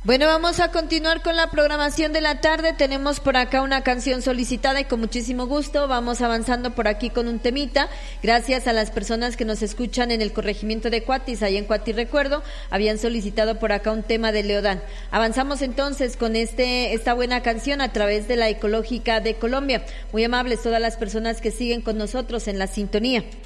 Bueno, vamos a continuar con la programación de la tarde. Tenemos por acá una canción solicitada y con muchísimo gusto vamos avanzando por aquí con un temita. Gracias a las personas que nos escuchan en el corregimiento de Cuatis, ahí en Cuatis Recuerdo, habían solicitado por acá un tema de Leodán. Avanzamos entonces con esta buena canción a través de la Ecológica de Colombia. Muy amables todas las personas que siguen con nosotros en la sintonía.